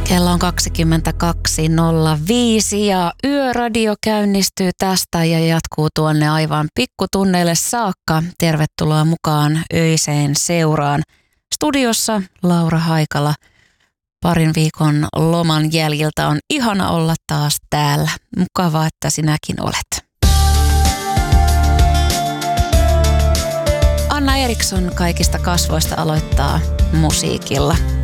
Kello on 22.05 ja Yöradio käynnistyy tästä ja jatkuu tuonne aivan pikkutunneille saakka. Tervetuloa mukaan öiseen seuraan. Studiossa Laura Haikala. Parin viikon loman jäljiltä on ihana olla taas täällä. Mukavaa, että sinäkin olet. Anna Eriksson kaikista kasvoista aloittaa musiikilla.